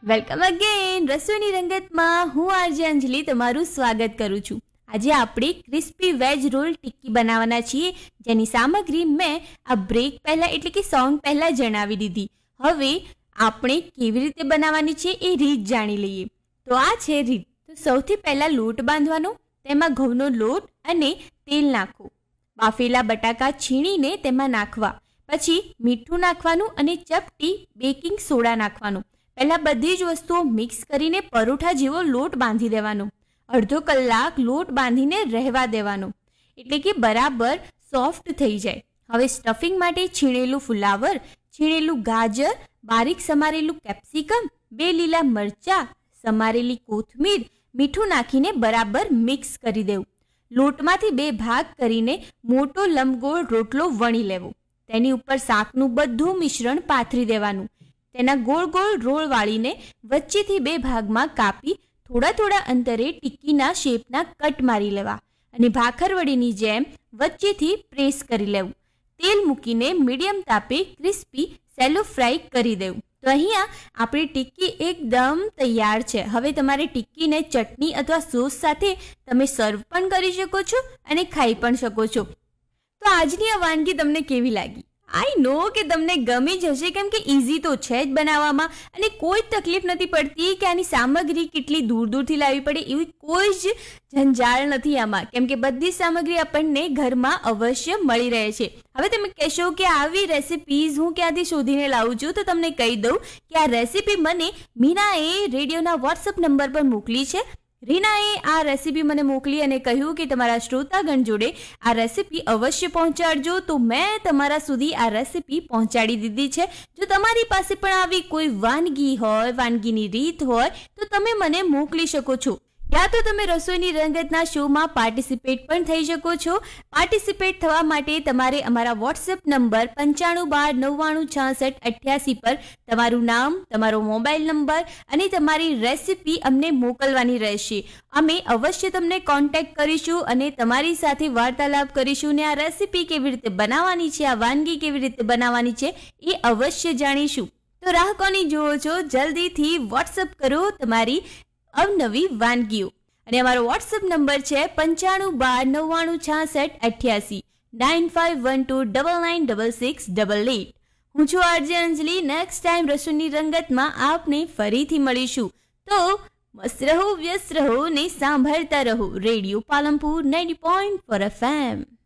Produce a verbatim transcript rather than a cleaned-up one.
Welcome again રસોઈની રંગતમાં હું RJ અંજલિ તમારું સ્વાગત કરું છું. આજે આપણે ક્રિસ્પી વેજ રોલ ટિક્કી બનાવવાના છીએ, જેની સામગ્રી મેં આ બ્રેક પહેલાં એટલે કે સોંગ પહેલાં જણાવી દીધી. હવે આપણે કેવી રીતે બનાવવાની છે એ રીત જાણી લઈએ. તો આ છે રીત. તો સૌથી પહેલાં લોટ બાંધવાનો, તેમાં ઘઉંનો લોટ અને તેલ નાખો. બાફેલા બટાકા છીણીને તેમાં નાખવા, પછી મીઠું નાખવાનું અને ચપટી બેકિંગ સોડા નાખવાનું. પહેલાં બધી જ વસ્તુઓ મિક્સ કરીને પરોઠા જેવો લોટ બાંધી દેવાનો. અડધો કલાક લોટ બાંધીને રહેવા દેવાનો, એટલે કે બરાબર સોફ્ટ થઈ જાય. હવે સ્ટફિંગ માટે છીણેલું ફુલાવર, છીણેલું ગાજર, બારીક સમારેલું કેપ્સિકમ, બે લીલા મરચાં, સમારેલી કોથમીર, મીઠું નાખીને બરાબર મિક્સ કરી દેવું. લોટમાંથી બે ભાગ કરીને મોટો લંબગોળ રોટલો વણી લેવો. તેની ઉપર શાકનું બધું મિશ્રણ પાથરી દેવાનું. તેના ગોળ ગોળ રોળ વાળીને વચ્ચેથી બે ભાગમાં કાપી થોડા થોડા અંતરે ટિક્કીના શેપના કટ મારી લેવા અને ભાખરવડીની જેમ વચ્ચેથી પ્રેસ કરી લેવું. તેલ મૂકીને મીડિયમ તાપે ક્રિસ્પી સેલો ફ્રાય કરી દેવું. તો અહીંયા આપણી ટિક્કી એકદમ તૈયાર છે. હવે તમારે ટિક્કીને ચટણી અથવા સોસ સાથે તમે સર્વ પણ કરી શકો છો અને ખાઈ પણ શકો છો. તો આજની આ વાનગી તમને કેવી લાગી? આઈ નો કે તમને ગમી જશે, કેમ કે ઇઝી તો છે જ બનાવવામાં અને કોઈ જ તકલીફ નથી પડતી કે આની સામગ્રી કેટલી દૂર દૂરથી લાવવી પડે, એવી કોઈ જ ઝંઝાળ નથી આમાં, કેમ કે બધી જ સામગ્રી આપણને ઘરમાં અવશ્ય મળી રહે છે. હવે તમે કહેશો કે આવી રેસિપીઝ હું ક્યાંથી શોધીને લાવું છું, તો તમને કહી દઉં કે આ રેસિપી મને મીનાએ રેડિયોના વોટ્સઅપ નંબર પર મોકલી છે. રીનાએ આ રેસિપી મને મોકલી અને કહ્યું કે તમારા શ્રોતાગણ જોડે આ રેસિપી અવશ્ય પહોંચાડજો. તો મેં તમારા સુધી આ રેસિપી પહોંચાડી દીધી છે. જો તમારી પાસે પણ આવી કોઈ વાનગી હોય, વાનગીની રીત હોય, તો તમે મને મોકલી શકો છો. યા તો તમે રસોઈની રંગતના શોમાં પાર્ટિસિપેટ પણ થઈ શકો છો. પાર્ટિસિપેટ થવા માટે તમારે અમારા વોટ્સએપ નંબર પંચાણું બાર નવ્વાણું છાસઠ અઠ્યાસી પર તમારું નામ, તમારો મોબાઈલ નંબર અને તમારી રેસિપી અમને મોકલવાની રહેશે. અમે અવશ્ય તમને કોન્ટેક્ટ કરીશું અને તમારી સાથે વાર્તાલાપ કરીશું ને આ રેસિપી કેવી રીતે બનાવવાની છે, આ વાનગી કેવી રીતે બનાવવાની છે એ અવશ્ય જાણીશું. તો રાહ કોની જુઓ છો? જલ્દીથી વોટ્સએપ કરો તમારી અવનવી વાનગીઓ. અને અમારો વોટ્સએપ નંબર છે પંચાણું બાર નવ્વાણું છાસઠ અઠ્યાસી nine five one two double nine double six double eight. હું છું આરજે અંજલિ. નેક્સ્ટ ટાઈમ રસોઈની રંગતમાં આપને ફરીથી મળીશું. તો મસ્ત રહો, વ્યસ્ત રહો ને સાંભળતા રહો radio Palanpur ninety point four F M.